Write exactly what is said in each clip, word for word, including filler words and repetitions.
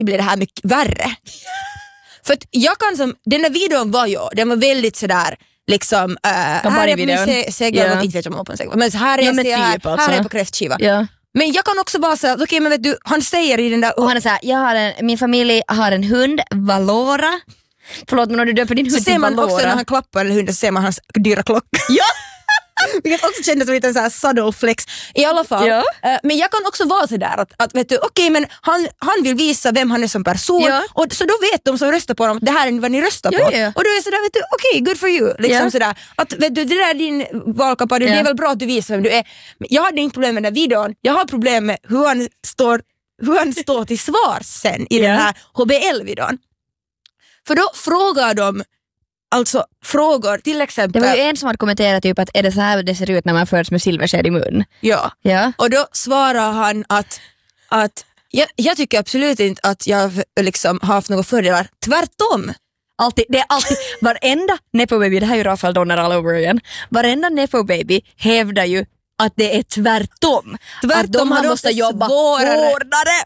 blir det här mycket värre. För att jag kan som, den där videon var ju, den var väldigt sådär liksom, uh, här är på min segel, yeah. inte vet jag om på en segel, men här är ja, jag här, typ, alltså. här är jag på kräftskiva. Ja. Men jag kan också vara så, okej okay, men vet du, han säger i den där... Och han är så här, jag har en, min familj har en hund, Valora. Förlåt, men när du döper din hund så ser man Valora. också när han klappar eller hunden så ser man hans dyra klocka. Ja! Vilket också kändes som en sån här subtle flex. I alla fall. Ja. Uh, men jag kan också vara så där att, att vet du, okej okay, men han, han vill visa vem han är som person. Ja. Och så då vet de som röstar på honom, det här är vad ni röstar ja, på. ja. Och då är så där, vet du, okej, okay, good for you. Liksom ja. sådär. Att vet du, det där är din valkampanj, ja. Det är väl bra att du visar vem du är. Men jag hade inte problem med den här videon. Jag har problem med hur han står, hur han står till svars sen i ja. Den här H B L-videon. För då frågar de alltså frågor till exempel. Det var ju en som hade kommenterat typ att är det så här det ser ut när man föds med silversked i mun? Ja. ja. Och då svarar han att, att jag, jag tycker absolut inte att jag liksom har haft några fördelar. Tvärtom. Alltid, det är alltid, varenda Nepo Baby, det här är ju Rafael Donner all over igen. Varenda Nepo Baby hävdar ju att det är tvärtom. Tvärtom att de har måste jobba svårare. hårdare.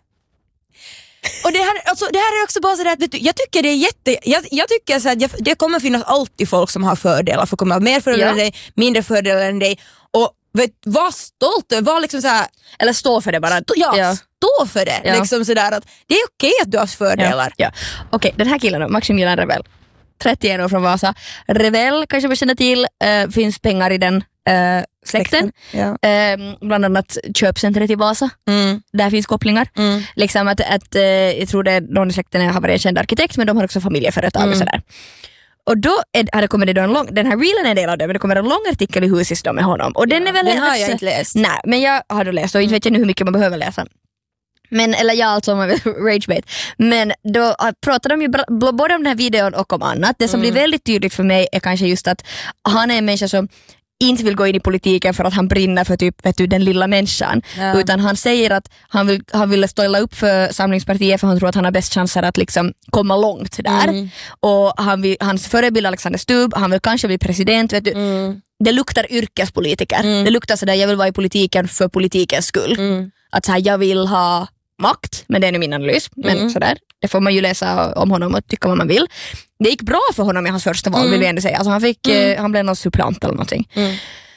Och det här, alltså, det här är också bara så att jag tycker det är jätte jag, jag tycker så att jag, det kommer finnas alltid folk som har fördelar, för kommer ha mer fördelar ja. Än dig, mindre fördelar än dig, och vet, var stolt, var liksom så här, eller stå för det bara. Stå, ja, ja, stå för det ja. Liksom så där att det är okej att du har fördelar. Ja, ja. Okej, den här killen då, Maximilian Revel, trettioen år från Vasa. Revel kanske man känner till, äh, finns pengar i den äh, släkten. Ja. Äh, bland annat köpcentret i Vasa. Mm. Där finns kopplingar. Mm. Liksom att, att, äh, jag tror det någon i släkten har varit en känd arkitekt, men de har också familjeföretag mm. och sådär. Och då är, hade kommit det då en lång, den här reelen är en del av det, men det kommer en lång artikel i Husis då med honom. Och den ja, är väl den har jag inte läst. Nej, men jag har då läst och inte vet jag nu hur mycket man behöver läsa. Men, eller jag alltså om man vill ragebait. Men då pratar de ju bl- både om den här videon och om annat. Det som mm. blir väldigt tydligt för mig är kanske just att han är en människa som inte vill gå in i politiken för att han brinner för typ, vet du, den lilla människan. Ja. Utan han säger att han vill, han vill ställa upp för Samlingspartiet för han tror att han har bäst chanser att liksom komma långt där. Mm. Och han vill, hans förebild Alexander Stubb, han vill kanske bli president. Vet du. Mm. Det luktar yrkespolitiker. Mm. Det luktar sådär, jag vill vara i politiken för politikens skull. Mm. Att så här, jag vill ha makt, men det är nu min analys. Men mm. sådär, det får man ju läsa om honom och tycka vad man vill. Det gick bra för honom i hans första val, mm. vill vi ändå säga. Alltså han, fick, mm. eh, han blev någon supplant eller någonting. Mm.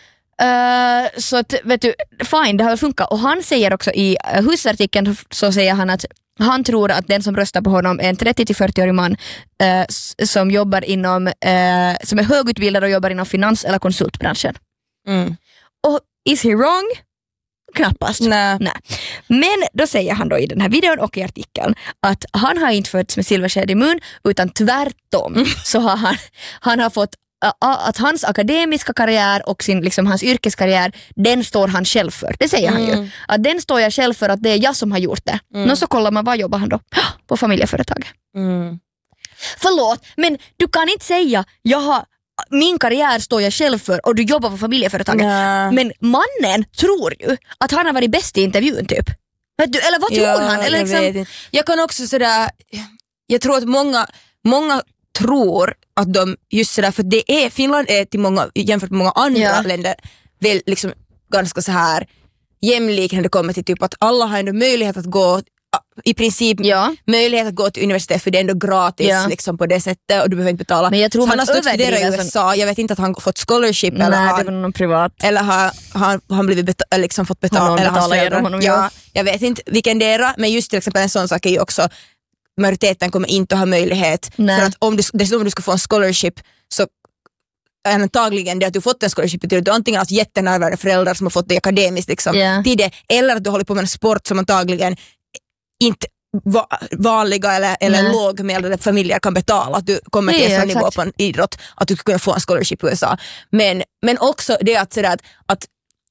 Uh, så att, vet du, fine, det har funkat. Och han säger också i uh, husartikeln, så säger han att han tror att den som röstar på honom är en trettio till fyrtio-årig man uh, s- som jobbar inom, uh, som är högutbildad och jobbar inom finans- eller konsultbranschen. Mm. Och is he wrong? Knappast. Nej. Nej. Men då säger han då i den här videon och i artikeln att han har inte fötts med silversked i mun, utan tvärtom mm. så har han, han har fått uh, att hans akademiska karriär och sin, liksom, hans yrkeskarriär, den står han själv för. Det säger mm. han ju. Att den står jag själv för, att det är jag som har gjort det. Mm. Nå så kollar man, vad jobbar han då? På familjeföretag. Mm. Förlåt, men du kan inte säga jag har min karriär står jag själv för och du jobbar på familjeföretaget. Nä. Men mannen tror ju att han har varit bäst i intervjun typ. Du, eller vad tror ja, han? Eller jag, liksom... vet inte. Jag kan också sådär, jag tror att många, många tror att de just sådär, för det är, Finland är till många, jämfört med många andra ja. länder väl liksom ganska så här jämlik när det kommer till typ att alla har ändå möjlighet att gå i princip ja. möjlighet att gå till universitet, för det är ändå gratis ja. liksom på det sättet och du behöver inte betala. Men jag tror han har stått studera i U S A. Jag vet inte att han fått scholarship. Nej, eller det han, var någon privat. Eller har han, han blivit beta- liksom fått betala eller hans föräldrar. Honom, ja, ja. Jag vet inte vilken det är, men just till exempel en sån sak är ju också majoriteten kommer inte att ha möjlighet. Nej. För att om du, dessutom om du ska få en scholarship så antagligen det att du fått en scholarship betyder att du antingen har haft jättenärvärda föräldrar som har fått det akademiskt liksom, yeah. till det, eller att du håller på med en sport som antagligen inte va- vanliga eller, eller lågmälda familjer kan betala, att du kommer till en sån nivå på en idrott att du ska kunna få en scholarship i U S A. Men, men också det att, sådär, att, att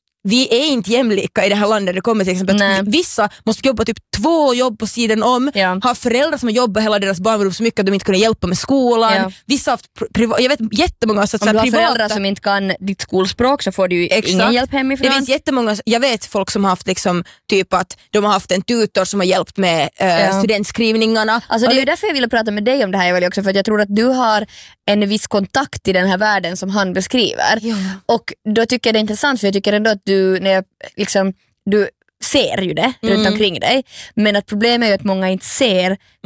vi är inte jämlika i det här landet. Det kommer till exempel att vissa måste jobba typ två jobb på sidan om. Ja. Har föräldrar som har jobbat hela deras barndom så mycket att de inte kunna hjälpa med skolan. Ja. Vissa har haft privat, jag vet jättemånga så att om du har privata föräldrar som inte kan ditt skolspråk så får du ju Exakt. ingen hjälp hemifrån. Det finns jättemånga, jag vet folk som har haft liksom typ att de har haft en tutor som har hjälpt med äh, ja. studentskrivningarna. Alltså det är ju därför jag ville prata med dig om det här Evelie, också, för att jag tror att du har en viss kontakt i den här världen som han beskriver. Ja. Och då tycker jag det är intressant, för jag tycker ändå att du när jag, liksom, du ser ju det Mm. runt omkring dig. Men att problemet är ju att många inte ser